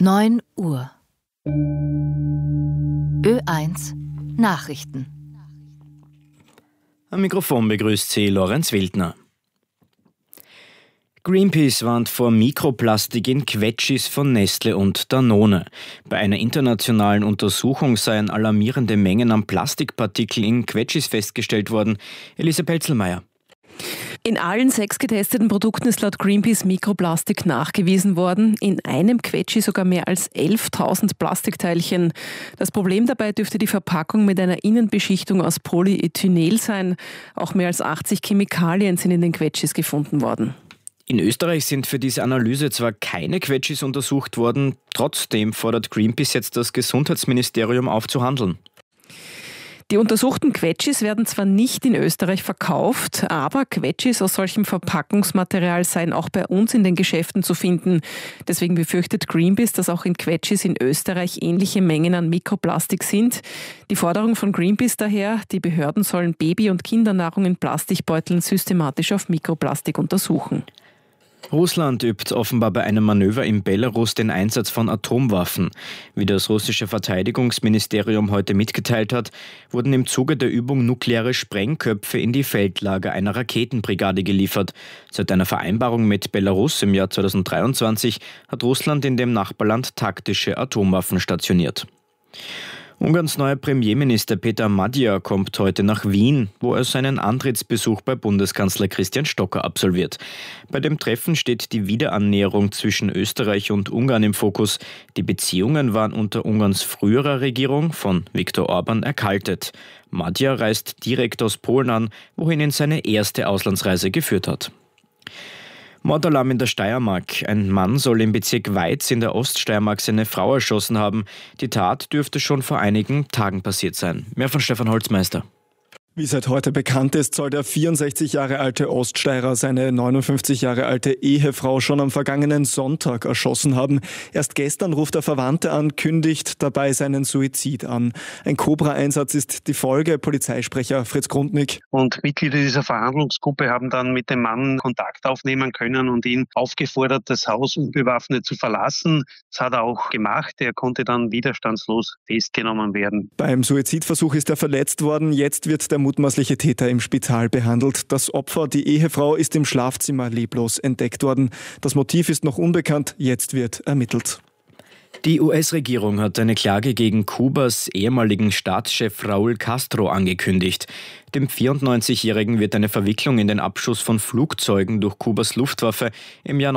9 Uhr. Ö1 Nachrichten. Am Mikrofon begrüßt Sie Lorenz Wildner. Greenpeace warnt vor Mikroplastik in Quetschis von Nestle und Danone. Bei einer internationalen Untersuchung seien alarmierende Mengen an Plastikpartikeln in Quetschis festgestellt worden. Elise Pelzelmeier. In allen 6 getesteten Produkten ist laut Greenpeace Mikroplastik nachgewiesen worden. In einem Quetschi sogar mehr als 11.000 Plastikteilchen. Das Problem dabei dürfte die Verpackung mit einer Innenbeschichtung aus Polyethylenol sein. Auch mehr als 80 Chemikalien sind in den Quetschis gefunden worden. In Österreich sind für diese Analyse zwar keine Quetschis untersucht worden, trotzdem fordert Greenpeace jetzt das Gesundheitsministerium auf zu handeln. Die untersuchten Quetschis werden zwar nicht in Österreich verkauft, aber Quetschis aus solchem Verpackungsmaterial seien auch bei uns in den Geschäften zu finden. Deswegen befürchtet Greenpeace, dass auch in Quetschis in Österreich ähnliche Mengen an Mikroplastik sind. Die Forderung von Greenpeace daher, die Behörden sollen Baby- und Kindernahrung in Plastikbeuteln systematisch auf Mikroplastik untersuchen. Russland übt offenbar bei einem Manöver in Belarus den Einsatz von Atomwaffen. Wie das russische Verteidigungsministerium heute mitgeteilt hat, wurden im Zuge der Übung nukleare Sprengköpfe in die Feldlager einer Raketenbrigade geliefert. Seit einer Vereinbarung mit Belarus im Jahr 2023 hat Russland in dem Nachbarland taktische Atomwaffen stationiert. Ungarns neuer Premierminister Peter Magyar kommt heute nach Wien, wo er seinen Antrittsbesuch bei Bundeskanzler Christian Stocker absolviert. Bei dem Treffen steht die Wiederannäherung zwischen Österreich und Ungarn im Fokus. Die Beziehungen waren unter Ungarns früherer Regierung von Viktor Orban erkaltet. Magyar reist direkt aus Polen an, wohin ihn seine erste Auslandsreise geführt hat. Mordalarm in der Steiermark. Ein Mann soll im Bezirk Weiz in der Oststeiermark seine Frau erschossen haben. Die Tat dürfte schon vor einigen Tagen passiert sein. Mehr von Stefan Holzmeister. Wie seit heute bekannt ist, soll der 64 Jahre alte Oststeirer seine 59 Jahre alte Ehefrau schon am vergangenen Sonntag erschossen haben. Erst gestern ruft er Verwandte an, kündigt dabei seinen Suizid an. Ein Cobra-Einsatz ist die Folge, Polizeisprecher Fritz Grundnick. Und Mitglieder dieser Verhandlungsgruppe haben dann mit dem Mann Kontakt aufnehmen können und ihn aufgefordert, das Haus unbewaffnet zu verlassen. Das hat er auch gemacht. Er konnte dann widerstandslos festgenommen werden. Beim Suizidversuch ist er verletzt worden. Jetzt wird der mutmaßliche Täter im Spital behandelt. Das Opfer, die Ehefrau, ist im Schlafzimmer leblos entdeckt worden. Das Motiv ist noch unbekannt, jetzt wird ermittelt. Die US-Regierung hat eine Klage gegen Kubas ehemaligen Staatschef Raúl Castro angekündigt. Dem 94-Jährigen wird eine Verwicklung in den Abschuss von Flugzeugen durch Kubas Luftwaffe im Jahr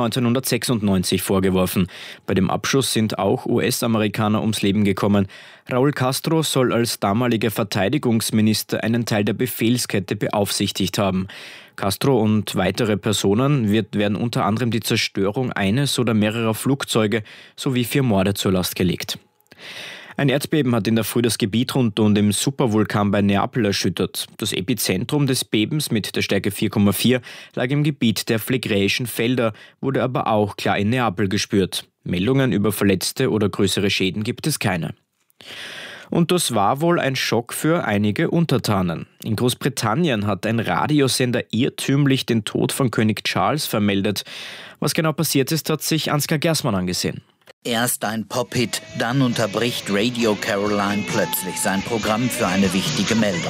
1996 vorgeworfen. Bei dem Abschuss sind auch US-Amerikaner ums Leben gekommen. Raúl Castro soll als damaliger Verteidigungsminister einen Teil der Befehlskette beaufsichtigt haben. Castro und weitere Personen werden unter anderem die Zerstörung eines oder mehrerer Flugzeuge sowie 4 Morde zur Last gelegt. Ein Erdbeben hat in der Früh das Gebiet rund um den Supervulkan bei Neapel erschüttert. Das Epizentrum des Bebens mit der Stärke 4,4 lag im Gebiet der Phlegräischen Felder, wurde aber auch klar in Neapel gespürt. Meldungen über Verletzte oder größere Schäden gibt es keine. Und das war wohl ein Schock für einige Untertanen. In Großbritannien hat ein Radiosender irrtümlich den Tod von König Charles vermeldet. Was genau passiert ist, hat sich Ansgar Gersmann angesehen. Erst ein Pop-Hit, dann unterbricht Radio Caroline plötzlich sein Programm für eine wichtige Meldung.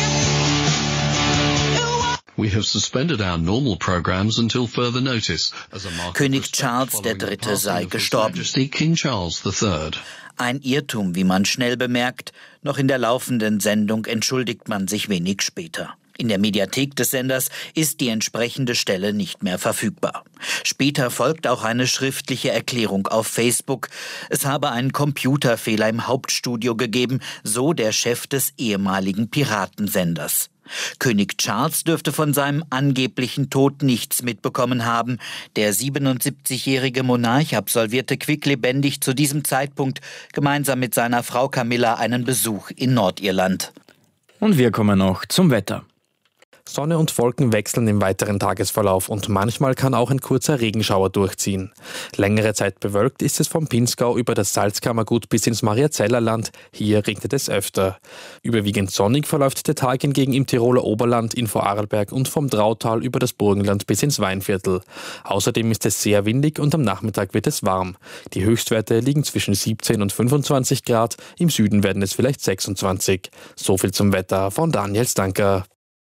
We have suspended our normal programs until further notice. König Charles III. Sei gestorben. King Charles III. Ein Irrtum, wie man schnell bemerkt. Noch in der laufenden Sendung entschuldigt man sich wenig später. In der Mediathek des Senders ist die entsprechende Stelle nicht mehr verfügbar. Später folgt auch eine schriftliche Erklärung auf Facebook. Es habe einen Computerfehler im Hauptstudio gegeben, so der Chef des ehemaligen Piratensenders. König Charles dürfte von seinem angeblichen Tod nichts mitbekommen haben. Der 77-jährige Monarch absolvierte quicklebendig zu diesem Zeitpunkt gemeinsam mit seiner Frau Camilla einen Besuch in Nordirland. Und wir kommen noch zum Wetter. Sonne und Wolken wechseln im weiteren Tagesverlauf und manchmal kann auch ein kurzer Regenschauer durchziehen. Längere Zeit bewölkt ist es vom Pinzgau über das Salzkammergut bis ins Mariazellerland. Hier regnet es öfter. Überwiegend sonnig verläuft der Tag hingegen im Tiroler Oberland, in Vorarlberg und vom Drautal über das Burgenland bis ins Weinviertel. Außerdem ist es sehr windig und am Nachmittag wird es warm. Die Höchstwerte liegen zwischen 17 und 25 Grad, im Süden werden es vielleicht 26. So viel zum Wetter von Daniel Stanker.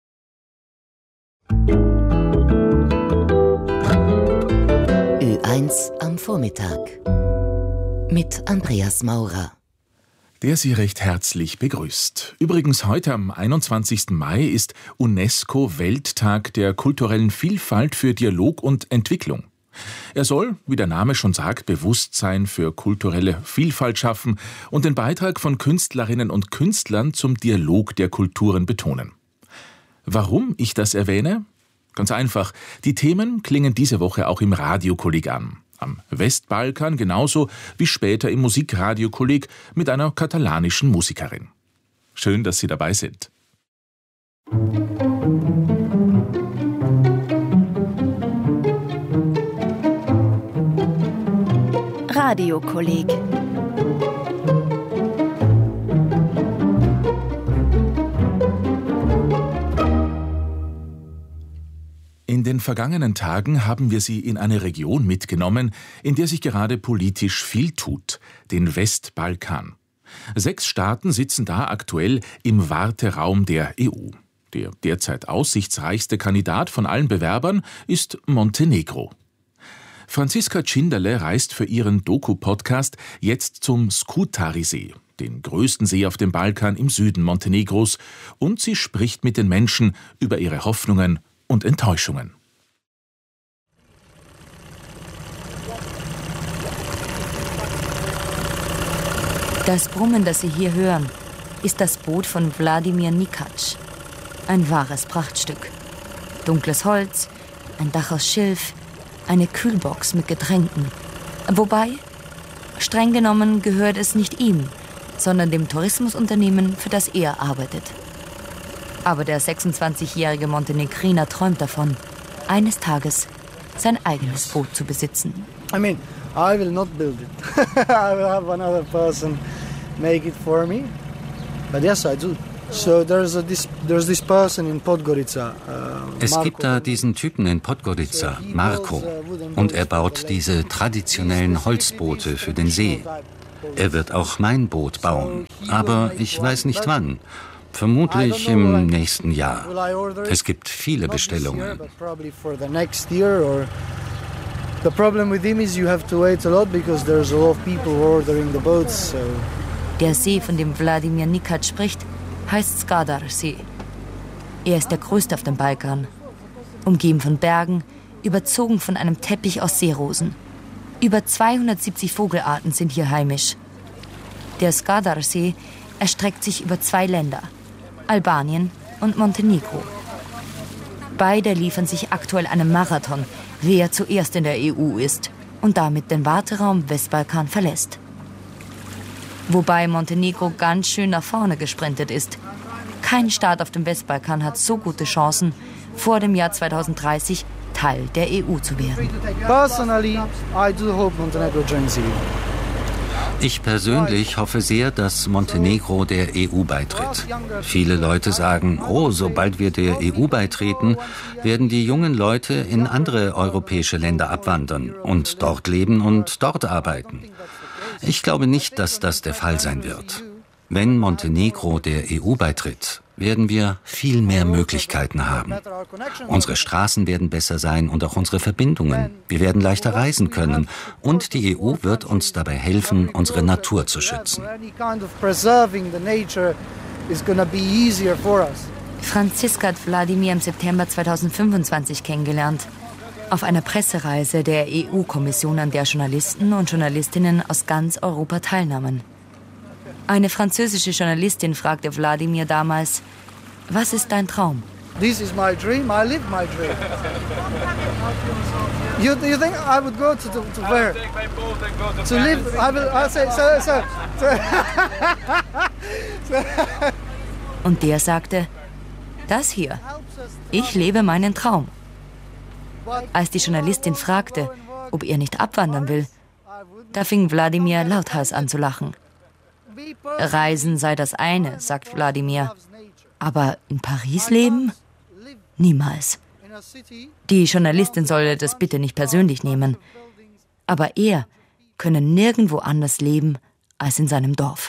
Ö1 am Vormittag mit Andreas Maurer. Der Sie recht herzlich begrüßt. Übrigens heute am 21. Mai ist UNESCO-Welttag der kulturellen Vielfalt für Dialog und Entwicklung. Er soll, wie der Name schon sagt, Bewusstsein für kulturelle Vielfalt schaffen und den Beitrag von Künstlerinnen und Künstlern zum Dialog der Kulturen betonen. Warum ich das erwähne? Ganz einfach, die Themen klingen diese Woche auch im Radiokolleg an. Am Westbalkan genauso wie später im Musikradiokolleg mit einer katalanischen Musikerin. Schön, dass Sie dabei sind. Radiokolleg. In den vergangenen Tagen haben wir Sie in eine Region mitgenommen, in der sich gerade politisch viel tut, den Westbalkan. 6 Staaten sitzen da aktuell im Warteraum der EU. Der derzeit aussichtsreichste Kandidat von allen Bewerbern ist Montenegro. Franziska Tschinderle reist für ihren Doku-Podcast jetzt zum Skutari-See, den größten See auf dem Balkan im Süden Montenegros, und sie spricht mit den Menschen über ihre Hoffnungen und Enttäuschungen. Das Brummen, das Sie hier hören, ist das Boot von Vladimir Nikac. Ein wahres Prachtstück. Dunkles Holz, ein Dach aus Schilf, eine Kühlbox mit Getränken. Wobei, streng genommen gehört es nicht ihm, sondern dem Tourismusunternehmen, für das er arbeitet. Aber der 26-jährige Montenegriner träumt davon, eines Tages sein eigenes Boot zu besitzen. I will not build it. I will have another person make it for me. But yes, I do. So there's this person in Podgorica. Es gibt da diesen Typen in Podgorica, Marco, und er baut diese traditionellen Holzboote für den See. Er wird auch mein Boot bauen, aber ich weiß nicht wann. Vermutlich im nächsten Jahr. Es gibt viele Bestellungen. The problem with him is you have to wait a lot because there's a lot of people ordering the boats. So. Der See, von dem Vladimir Nikac spricht, heißt Skadar-See. Er ist der größte auf dem Balkan. Umgeben von Bergen, überzogen von einem Teppich aus Seerosen. Über 270 Vogelarten sind hier heimisch. Der Skadar-See erstreckt sich über 2 Länder, Albanien und Montenegro. Beide liefern sich aktuell einen Marathon, wer zuerst in der EU ist und damit den Warteraum Westbalkan verlässt. Wobei Montenegro ganz schön nach vorne gesprintet ist. Kein Staat auf dem Westbalkan hat so gute Chancen, vor dem Jahr 2030 Teil der EU zu werden. Personally, I do hope Montenegro joins the EU. Ich persönlich hoffe sehr, dass Montenegro der EU beitritt. Viele Leute sagen, sobald wir der EU beitreten, werden die jungen Leute in andere europäische Länder abwandern und dort leben und dort arbeiten. Ich glaube nicht, dass das der Fall sein wird. Wenn Montenegro der EU beitritt, werden wir viel mehr Möglichkeiten haben. Unsere Straßen werden besser sein und auch unsere Verbindungen. Wir werden leichter reisen können und die EU wird uns dabei helfen, unsere Natur zu schützen. Franziska hat Wladimir im September 2025 kennengelernt. Auf einer Pressereise der EU-Kommission, an der Journalisten und Journalistinnen aus ganz Europa teilnahmen. Eine französische Journalistin fragte Wladimir damals, was ist dein Traum? This is my dream, I live my dream. You think I would go to where? To live, I'll say, so. Und der sagte, das hier, Ich lebe meinen Traum. Als die Journalistin fragte, ob er nicht abwandern will, da fing Wladimir lauthals an zu lachen. Reisen sei das eine, sagt Wladimir. Aber in Paris leben? Niemals. Die Journalistin solle das bitte nicht persönlich nehmen. Aber er könne nirgendwo anders leben als in seinem Dorf.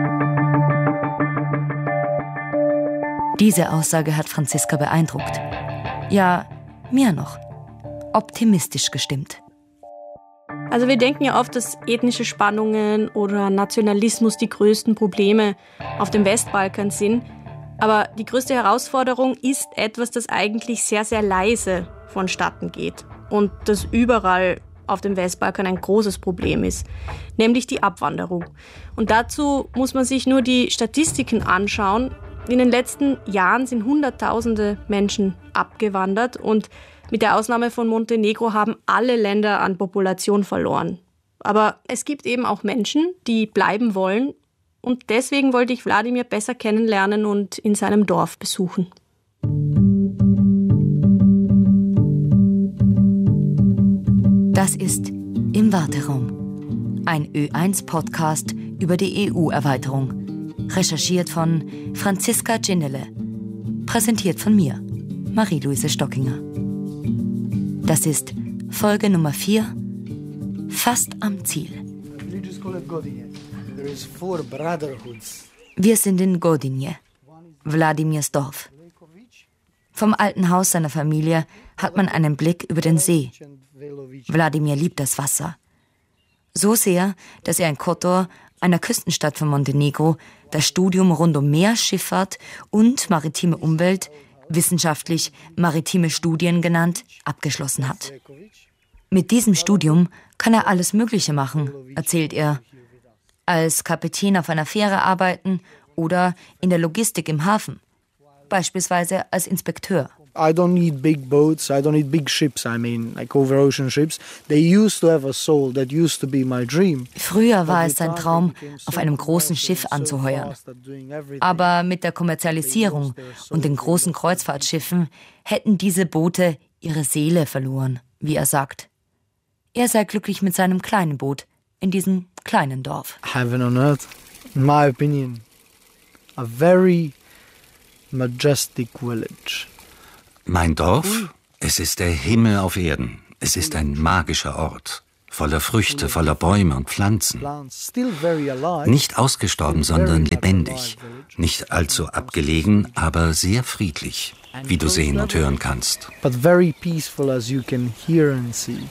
Diese Aussage hat Franziska beeindruckt. Ja, mehr noch. Optimistisch gestimmt. Also wir denken ja oft, dass ethnische Spannungen oder Nationalismus die größten Probleme auf dem Westbalkan sind. Aber die größte Herausforderung ist etwas, das eigentlich sehr, sehr leise vonstatten geht und das überall auf dem Westbalkan ein großes Problem ist, nämlich die Abwanderung. Und dazu muss man sich nur die Statistiken anschauen. In den letzten Jahren sind Hunderttausende Menschen abgewandert und mit der Ausnahme von Montenegro haben alle Länder an Population verloren. Aber es gibt eben auch Menschen, die bleiben wollen. Und deswegen wollte ich Wladimir besser kennenlernen und in seinem Dorf besuchen. Das ist Im Warteraum, ein Ö1-Podcast über die EU-Erweiterung. Recherchiert von Franziska Ginele. Präsentiert von mir, Marie-Louise Stockinger. Das ist Folge Nummer 4, fast am Ziel. Wir sind in Godinje, Wladimirs Dorf. Vom alten Haus seiner Familie hat man einen Blick über den See. Wladimir liebt das Wasser. So sehr, dass er in Kotor, einer Küstenstadt von Montenegro, das Studium rund um Meerschifffahrt und maritime Umwelt, wissenschaftlich maritime Studien genannt, abgeschlossen hat. Mit diesem Studium kann er alles Mögliche machen, erzählt er. Als Kapitän auf einer Fähre arbeiten oder in der Logistik im Hafen. Beispielsweise als Inspekteur. I don't need big boats, I don't need big ships, like over-ocean ships. They used to have a soul, that used to be my dream. Früher war es sein Traum, auf einem großen Schiff anzuheuern. Aber mit der Kommerzialisierung und den großen Kreuzfahrtschiffen hätten diese Boote ihre Seele verloren, wie er sagt. Er sei glücklich mit seinem kleinen Boot in diesem kleinen Dorf. Heaven on earth, in my opinion, a very majestic village. Mein Dorf? Es ist der Himmel auf Erden. Es ist ein magischer Ort. Voller Früchte, voller Bäume und Pflanzen. Nicht ausgestorben, sondern lebendig. Nicht allzu abgelegen, aber sehr friedlich, wie du sehen und hören kannst. But very peaceful as you can hear and see.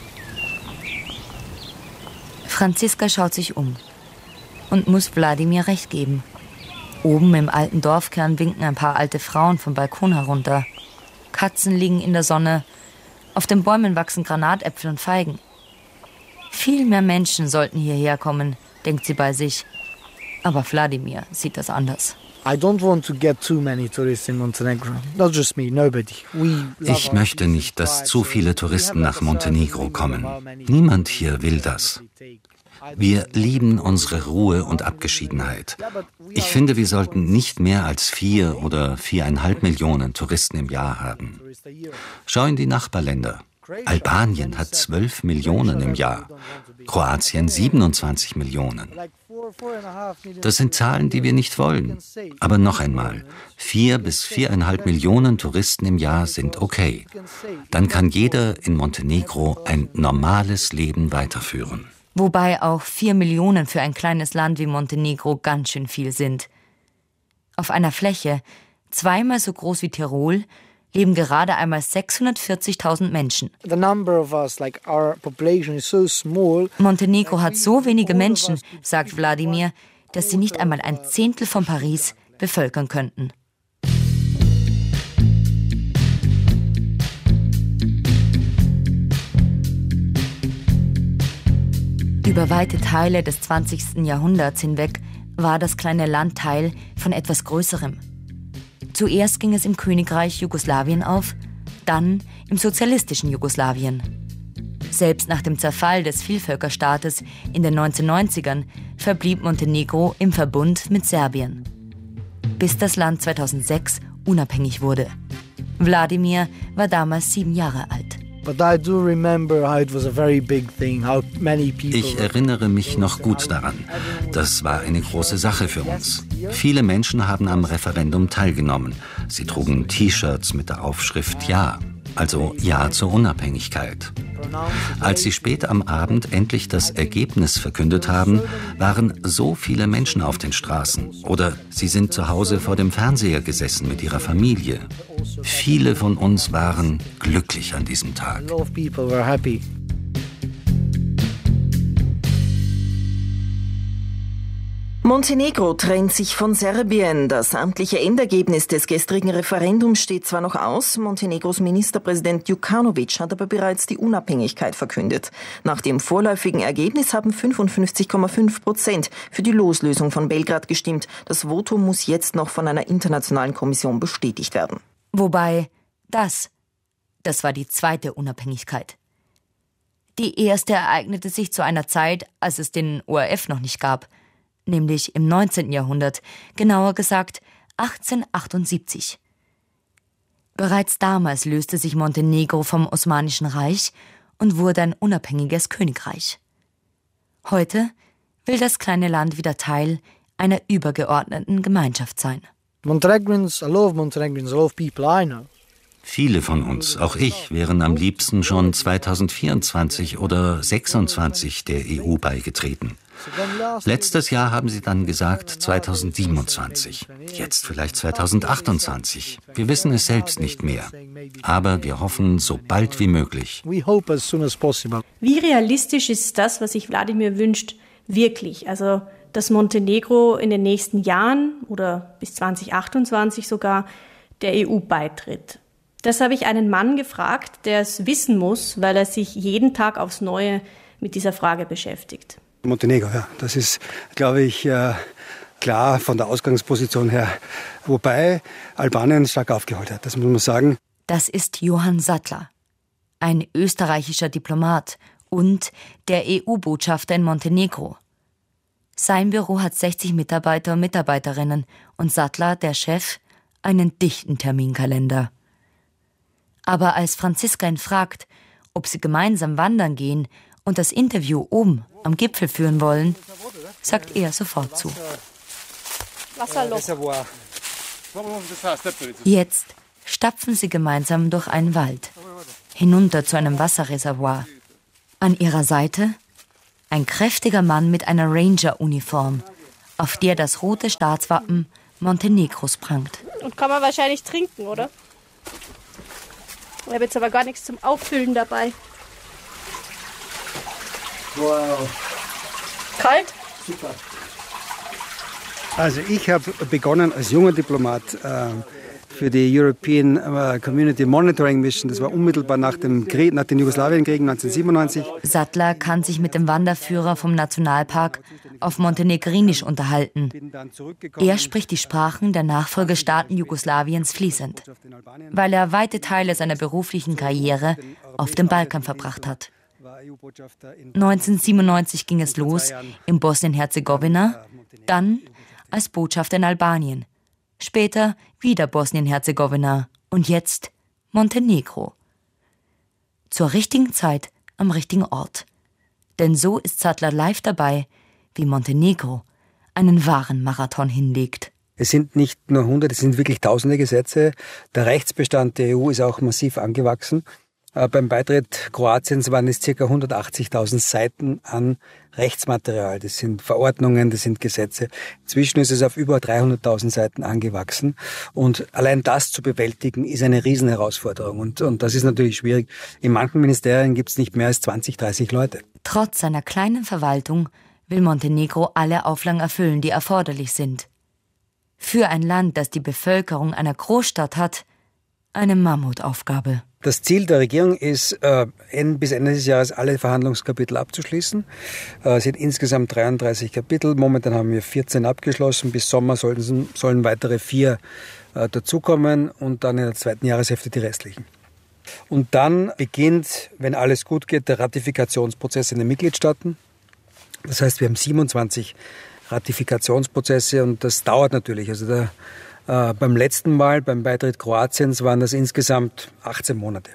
Franziska schaut sich um und muss Wladimir recht geben. Oben im alten Dorfkern winken ein paar alte Frauen vom Balkon herunter. Katzen liegen in der Sonne. Auf den Bäumen wachsen Granatäpfel und Feigen. Viel mehr Menschen sollten hierher kommen, denkt sie bei sich. Aber Wladimir sieht das anders. I don't want to get too many tourists in Montenegro. Not just me, nobody. Ich möchte nicht, dass zu viele Touristen nach Montenegro kommen. Niemand hier will das. Wir lieben unsere Ruhe und Abgeschiedenheit. Ich finde, wir sollten nicht mehr als 4 oder 4,5 Millionen Touristen im Jahr haben. Schau in die Nachbarländer. Albanien hat 12 Millionen im Jahr. Kroatien 27 Millionen. Das sind Zahlen, die wir nicht wollen. Aber noch einmal, 4 bis 4,5 Millionen Touristen im Jahr sind okay. Dann kann jeder in Montenegro ein normales Leben weiterführen. Wobei auch 4 Millionen für ein kleines Land wie Montenegro ganz schön viel sind. Auf einer Fläche, 2-mal so groß wie Tirol, leben gerade einmal 640.000 Menschen. Montenegro hat so wenige Menschen, sagt Wladimir, dass sie nicht einmal 1/10 von Paris bevölkern könnten. Über weite Teile des 20. Jahrhunderts hinweg war das kleine Land Teil von etwas Größerem. Zuerst ging es im Königreich Jugoslawien auf, dann im sozialistischen Jugoslawien. Selbst nach dem Zerfall des Vielvölkerstaates in den 1990ern verblieb Montenegro im Verbund mit Serbien. Bis das Land 2006 unabhängig wurde. Wladimir war damals 7 Jahre alt. Ich erinnere mich noch gut daran. Das war eine große Sache für uns. Viele Menschen haben am Referendum teilgenommen. Sie trugen T-Shirts mit der Aufschrift Ja, also Ja zur Unabhängigkeit. Als sie spät am Abend endlich das Ergebnis verkündet haben, waren so viele Menschen auf den Straßen. Oder sie sind zu Hause vor dem Fernseher gesessen mit ihrer Familie. Viele von uns waren glücklich an diesem Tag. Montenegro trennt sich von Serbien. Das amtliche Endergebnis des gestrigen Referendums steht zwar noch aus, Montenegros Ministerpräsident Djukanovic hat aber bereits die Unabhängigkeit verkündet. Nach dem vorläufigen Ergebnis haben 55,5% für die Loslösung von Belgrad gestimmt. Das Votum muss jetzt noch von einer internationalen Kommission bestätigt werden. Wobei, das war die zweite Unabhängigkeit. Die erste ereignete sich zu einer Zeit, als es den ORF noch nicht gab. Nämlich im 19. Jahrhundert, genauer gesagt 1878. Bereits damals löste sich Montenegro vom Osmanischen Reich und wurde ein unabhängiges Königreich. Heute will das kleine Land wieder Teil einer übergeordneten Gemeinschaft sein. Montenegrins, I love people I know. Viele von uns, auch ich, wären am liebsten schon 2024 oder 2026 der EU beigetreten. Letztes Jahr haben sie dann gesagt 2027, jetzt vielleicht 2028. Wir wissen es selbst nicht mehr. Aber wir hoffen so bald wie möglich. Wie realistisch ist das, was sich Wladimir wünscht, wirklich? Also, dass Montenegro in den nächsten Jahren oder bis 2028 sogar der EU beitritt? Das habe ich einen Mann gefragt, der es wissen muss, weil er sich jeden Tag aufs Neue mit dieser Frage beschäftigt. Montenegro, ja, das ist, glaube ich, klar von der Ausgangsposition her. Wobei Albanien stark aufgeholt hat, das muss man sagen. Das ist Johann Sattler, ein österreichischer Diplomat und der EU-Botschafter in Montenegro. Sein Büro hat 60 Mitarbeiter und Mitarbeiterinnen und Sattler, der Chef, einen dichten Terminkalender. Aber als Franziska ihn fragt, ob sie gemeinsam wandern gehen und das Interview oben am Gipfel führen wollen, sagt er sofort zu. Wasserloch. Jetzt stapfen sie gemeinsam durch einen Wald, hinunter zu einem Wasserreservoir. An ihrer Seite ein kräftiger Mann mit einer Ranger-Uniform, auf der das rote Staatswappen Montenegros prangt. Und kann man wahrscheinlich trinken, oder? Ich habe jetzt aber gar nichts zum Auffüllen dabei. Wow. Kalt? Super. Also ich habe begonnen als junger Diplomat für die European Community Monitoring Mission. Das war unmittelbar nach dem Krieg, nach den Jugoslawienkriegen 1997. Sattler kann sich mit dem Wanderführer vom Nationalpark auf Montenegrinisch unterhalten. Er spricht die Sprachen der Nachfolgestaaten Jugoslawiens fließend, weil er weite Teile seiner beruflichen Karriere auf dem Balkan verbracht hat. 1997 ging es los in Bosnien-Herzegowina, dann als Botschafter in Albanien, später wieder Bosnien-Herzegowina und jetzt Montenegro. Zur richtigen Zeit am richtigen Ort. Denn so ist Sattler live dabei, wie Montenegro einen wahren Marathon hinlegt. Es sind nicht nur 100, es sind wirklich tausende Gesetze. Der Rechtsbestand der EU ist auch massiv angewachsen. Beim Beitritt Kroatiens waren es ca. 180.000 Seiten an Rechtsmaterial. Das sind Verordnungen, das sind Gesetze. Inzwischen ist es auf über 300.000 Seiten angewachsen. Und allein das zu bewältigen, ist eine Riesenherausforderung. Und das ist natürlich schwierig. In manchen Ministerien gibt es nicht mehr als 20, 30 Leute. Trotz seiner kleinen Verwaltung will Montenegro alle Auflagen erfüllen, die erforderlich sind. Für ein Land, das die Bevölkerung einer Großstadt hat, eine Mammutaufgabe. Das Ziel der Regierung ist, bis Ende des Jahres alle Verhandlungskapitel abzuschließen. Es sind insgesamt 33 Kapitel. Momentan haben wir 14 abgeschlossen. Bis Sommer sollen weitere 4 dazukommen und dann in der zweiten Jahreshälfte die restlichen. Und dann beginnt, wenn alles gut geht, der Ratifikationsprozess in den Mitgliedstaaten. Das heißt, wir haben 27 Ratifikationsprozesse und das dauert natürlich. Also Beim letzten Mal, beim Beitritt Kroatiens, waren das insgesamt 18 Monate.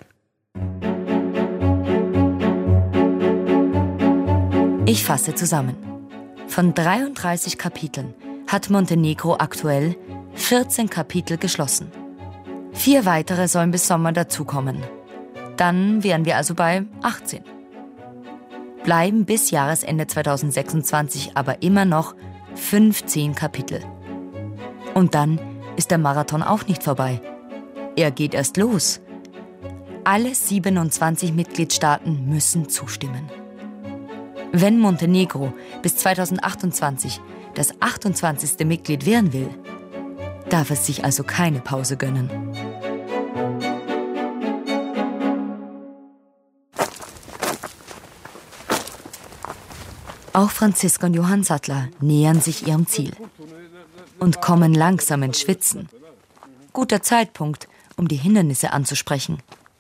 Ich fasse zusammen. Von 33 Kapiteln hat Montenegro aktuell 14 Kapitel geschlossen. 4 weitere sollen bis Sommer dazukommen. Dann wären wir also bei 18. Bleiben bis Jahresende 2026 aber immer noch 15 Kapitel. Und dann ist der Marathon auch nicht vorbei. Er geht erst los. Alle 27 Mitgliedstaaten müssen zustimmen. Wenn Montenegro bis 2028 das 28. Mitglied werden will, darf es sich also keine Pause gönnen. Auch Franziska und Johann Sattler nähern sich ihrem Ziel und kommen langsam ins Schwitzen. Guter Zeitpunkt, um die Hindernisse anzusprechen.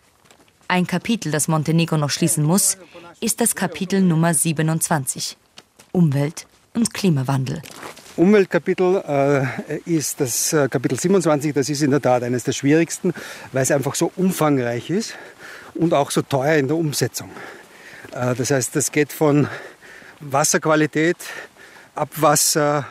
Ein Kapitel, das Montenegro noch schließen muss, ist das Kapitel Nummer 27, Umwelt und Klimawandel. Umweltkapitel ist das Kapitel 27, das ist in der Tat eines der schwierigsten, weil es einfach so umfangreich ist und auch so teuer in der Umsetzung. Das heißt, das geht von Wasserqualität, Abwasser,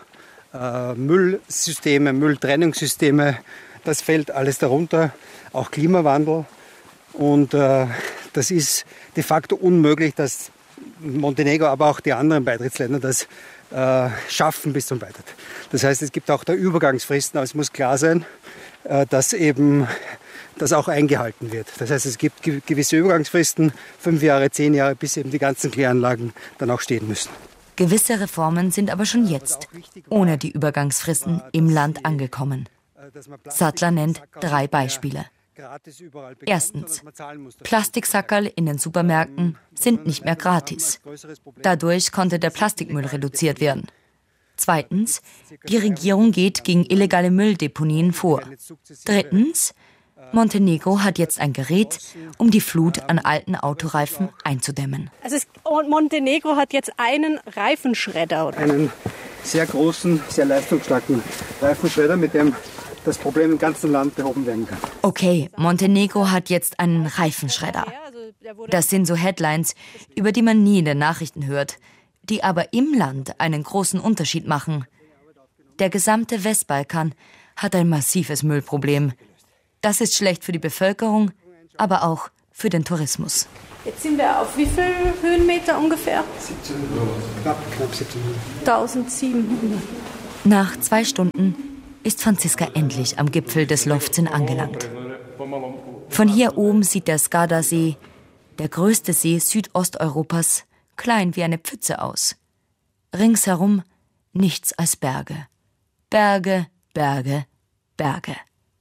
Müllsysteme, Mülltrennungssysteme, das fällt alles darunter, auch Klimawandel. Und das ist de facto unmöglich, dass Montenegro, aber auch die anderen Beitrittsländer das schaffen bis zum Beitritt. Das heißt, es gibt auch da Übergangsfristen, aber es muss klar sein, dass eben das auch eingehalten wird. Das heißt, es gibt gewisse Übergangsfristen, 5 Jahre, 10 Jahre, bis eben die ganzen Kläranlagen dann auch stehen müssen. Gewisse Reformen sind aber schon jetzt, ohne die Übergangsfristen, im Land angekommen. Sattler nennt 3 Beispiele. Erstens, Plastiksackerl in den Supermärkten sind nicht mehr gratis. Dadurch konnte der Plastikmüll reduziert werden. Zweitens, die Regierung geht gegen illegale Mülldeponien vor. Drittens, Montenegro hat jetzt ein Gerät, um die Flut an alten Autoreifen einzudämmen. Montenegro hat jetzt einen Reifenschredder. Einen sehr großen, sehr leistungsstarken Reifenschredder, mit dem das Problem im ganzen Land behoben werden kann. Okay, Montenegro hat jetzt einen Reifenschredder. Das sind so Headlines, über die man nie in den Nachrichten hört, die aber im Land einen großen Unterschied machen. Der gesamte Westbalkan hat ein massives Müllproblem. Das ist schlecht für die Bevölkerung, aber auch für den Tourismus. Jetzt sind wir auf wie viel Höhenmeter ungefähr? 1700, knapp 1700. 1700. Nach 2 Stunden ist Franziska endlich am Gipfel des Lovćen angelangt. Von hier oben sieht der Skadar-See, der größte See Südosteuropas, klein wie eine Pfütze aus. Ringsherum nichts als Berge. Berge, Berge, Berge.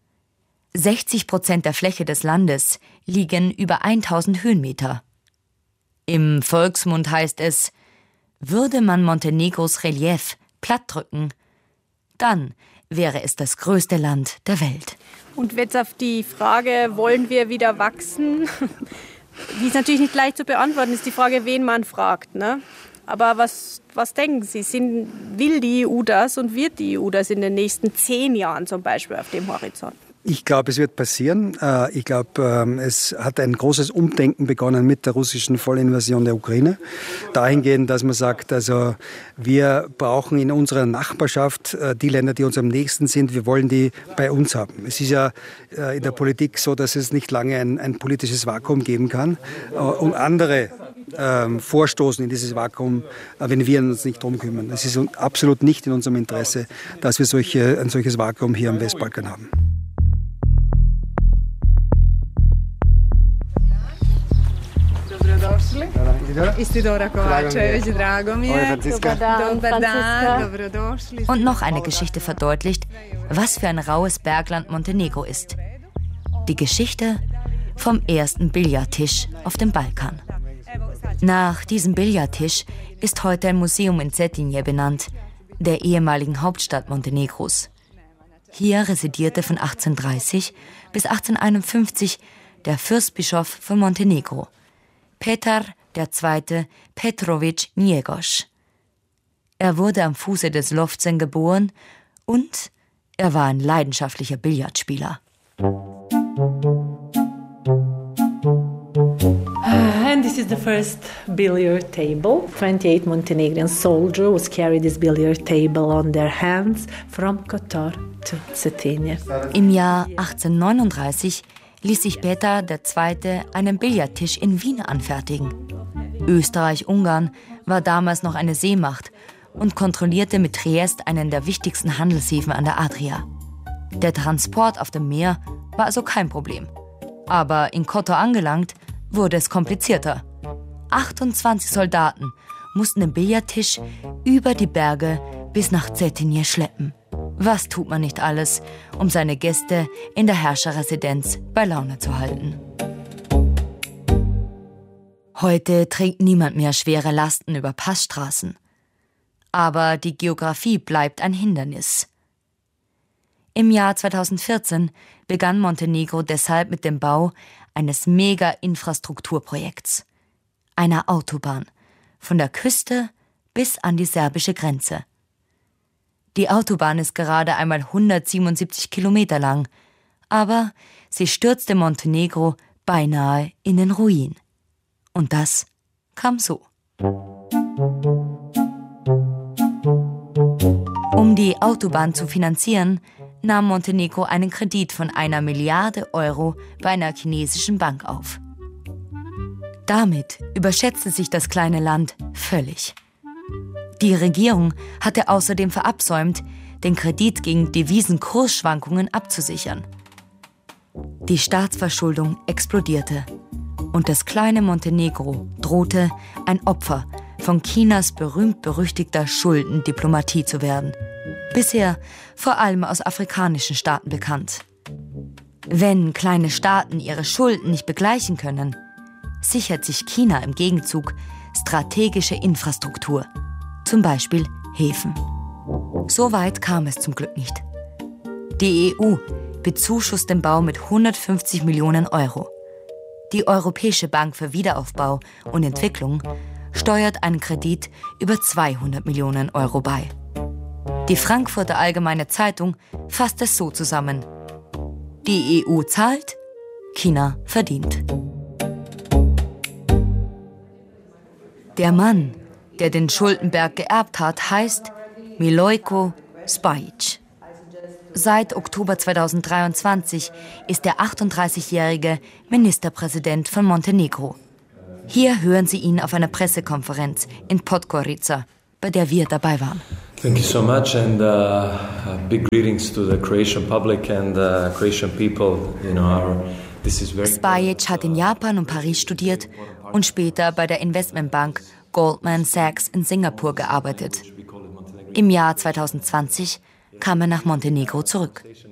60% der Fläche des Landes liegen über 1000 Höhenmeter. Im Volksmund heißt es, würde man Montenegros Relief plattdrücken, dann wäre es das größte Land der Welt. Und jetzt auf die Frage, wollen wir wieder wachsen? Die ist natürlich nicht leicht zu beantworten, ist die Frage, wen man fragt, ne? Aber was denken Sie? Will die EU das und wird die EU das in den nächsten 10 Jahren zum Beispiel auf dem Horizont? Ich glaube, es wird passieren. Ich glaube, es hat ein großes Umdenken begonnen mit der russischen Vollinvasion der Ukraine. Dahingehend, dass man sagt, also wir brauchen in unserer Nachbarschaft die Länder, die uns am nächsten sind, wir wollen die bei uns haben. Es ist ja in der Politik so, dass es nicht lange ein politisches Vakuum geben kann und andere vorstoßen in dieses Vakuum, wenn wir uns nicht drum kümmern. Es ist absolut nicht in unserem Interesse, dass wir ein solches Vakuum hier am Westbalkan haben. Istidora Kovačević, drago mi je. Dobar dan, dobrodošli. Und noch eine Geschichte verdeutlicht, was für ein raues Bergland Montenegro ist. Die Geschichte vom ersten Billardtisch auf dem Balkan. Nach diesem Billardtisch ist heute ein Museum in Cetinje benannt, der ehemaligen Hauptstadt Montenegros. Hier residierte von 1830 bis 1851 der Fürstbischof von Montenegro, Petar II. Petrović Njegoš. Er wurde am Fuße des Lovćen geboren und Er war ein leidenschaftlicher Billardspieler. And this is the first billiard table. 28 Montenegrin soldiers would carry this billiard table on their hands from Kotor to Cetinje. Im Jahr 1839 ließ sich Petar II. Einen Billardtisch in Wien anfertigen. Österreich-Ungarn war damals noch eine Seemacht und kontrollierte mit Triest einen der wichtigsten Handelshäfen an der Adria. Der Transport auf dem Meer war also kein Problem. Aber in Kotor angelangt, wurde es komplizierter. 28 Soldaten mussten den Billardtisch über die Berge bis nach Cetinje schleppen. Was tut man nicht alles, um seine Gäste in der Herrscherresidenz bei Laune zu halten? Heute trägt niemand mehr schwere Lasten über Passstraßen. Aber die Geografie bleibt ein Hindernis. Im Jahr 2014 begann Montenegro deshalb mit dem Bau eines Mega-Infrastrukturprojekts, einer Autobahn, von der Küste bis an die serbische Grenze. Die Autobahn ist gerade einmal 177 Kilometer lang, aber sie stürzte Montenegro beinahe in den Ruin. Und das kam so. Um die Autobahn zu finanzieren, nahm Montenegro einen Kredit von 1 Milliarde Euro bei einer chinesischen Bank auf. Damit überschätzte sich das kleine Land völlig. Die Regierung hatte außerdem verabsäumt, den Kredit gegen Devisenkursschwankungen abzusichern. Die Staatsverschuldung explodierte und das kleine Montenegro drohte, ein Opfer von Chinas berühmt-berüchtigter Schuldendiplomatie zu werden. Bisher vor allem aus afrikanischen Staaten bekannt. Wenn kleine Staaten ihre Schulden nicht begleichen können, sichert sich China im Gegenzug strategische Infrastruktur, zum Beispiel Häfen. So weit kam es zum Glück nicht. Die EU bezuschusst den Bau mit 150 Millionen Euro. Die Europäische Bank für Wiederaufbau und Entwicklung steuert einen Kredit über 200 Millionen Euro bei. Die Frankfurter Allgemeine Zeitung fasst es so zusammen: Die EU zahlt, China verdient. Der Mann, der den Schuldenberg geerbt hat, heißt Milojko Spajic. Seit Oktober 2023 ist der 38-jährige Ministerpräsident von Montenegro. Hier hören Sie ihn auf einer Pressekonferenz in Podgorica, bei der wir dabei waren. Thank you so much and big greetings to the Croatian public and Croatian people. Spajic hat in Japan und Paris studiert und später bei der Investmentbank Goldman Sachs in Singapur gearbeitet. Im Jahr 2020 kam er nach Montenegro zurück.